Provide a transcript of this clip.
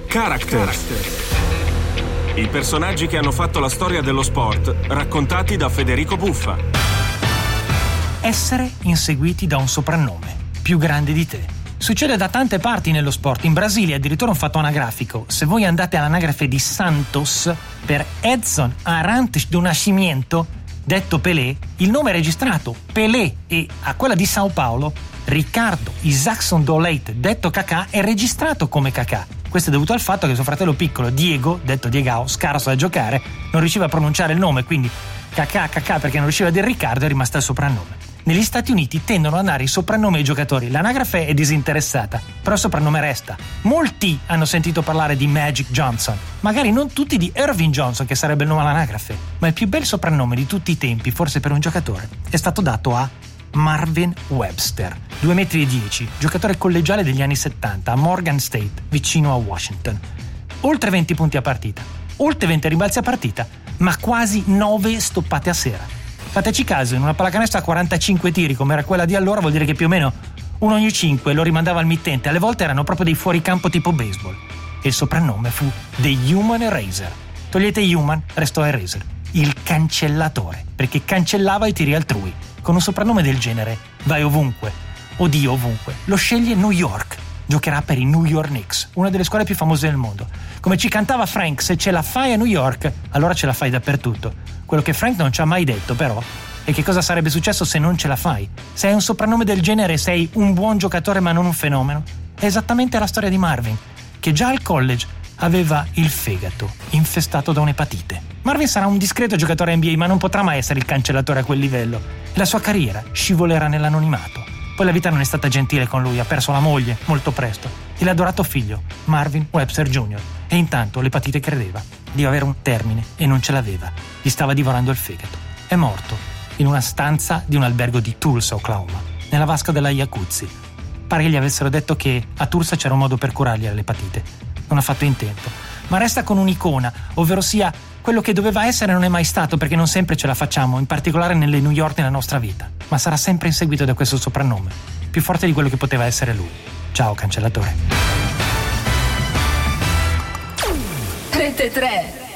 Character. I personaggi che hanno fatto la storia dello sport, raccontati da Federico Buffa. Essere inseguiti da un soprannome più grande di te. Succede da tante parti nello sport. In Brasile addirittura un fatto anagrafico. Se voi andate all'anagrafe di Santos, per Edson Arantes do Nascimento, detto Pelé, il nome è registrato Pelé, e a quella di Sao Paulo Ricardo Isaacson do Leite, detto Cacà, è registrato come Cacà. Questo è dovuto al fatto che suo fratello piccolo Diego, detto Diegao, scarso da giocare, non riusciva a pronunciare il nome, quindi Cacà perché non riusciva a dire Riccardo, è rimasto il soprannome. Negli Stati Uniti tendono a dare i soprannomi ai giocatori. L'anagrafe è disinteressata, però il soprannome resta. Molti hanno sentito parlare di Magic Johnson, magari non tutti di Irving Johnson, che sarebbe il nome all'anagrafe, ma il più bel soprannome di tutti i tempi, forse per un giocatore, è stato dato a Marvin Webster, 2,10 metri, giocatore collegiale degli anni 70 a Morgan State, vicino a Washington. Oltre 20 punti a partita, oltre 20 rimbalzi a partita, ma quasi 9 stoppate a sera. Fateci caso, in una pallacanestro a 45 tiri, come era quella di allora, vuol dire che più o meno uno ogni 5 lo rimandava al mittente. Alle volte erano proprio dei fuoricampo tipo baseball. E il soprannome fu The Human Eraser. Togliete Human, restò Eraser, il cancellatore, perché cancellava i tiri altrui. Con un soprannome del genere vai ovunque, oddio ovunque. Lo sceglie New York, giocherà per i New York Knicks, una delle squadre più famose del mondo. Come ci cantava Frank, se ce la fai a New York, allora ce la fai dappertutto. Quello che Frank non ci ha mai detto però è che cosa sarebbe successo se non ce la fai. Se hai un soprannome del genere sei un buon giocatore ma non un fenomeno. È esattamente la storia di Marvin, che già al college aveva il fegato infestato da un'epatite. Marvin sarà un discreto giocatore NBA, ma non potrà mai essere il cancellatore a quel livello, e la sua carriera scivolerà nell'anonimato. Poi la vita non è stata gentile con lui, ha perso la moglie molto presto e l'adorato figlio, Marvin Webster Jr. E intanto l'epatite credeva di avere un termine e non ce l'aveva, gli stava divorando il fegato. È morto in una stanza di un albergo di Tulsa, Oklahoma, nella vasca della Jacuzzi. Pare che gli avessero detto che a Tulsa c'era un modo per curargli l'epatite. Non ha fatto in tempo, ma resta con un'icona, ovvero sia quello che doveva essere non è mai stato, perché non sempre ce la facciamo, in particolare nelle New York nella nostra vita, ma sarà sempre inseguito da questo soprannome, più forte di quello che poteva essere lui. Ciao cancellatore. 33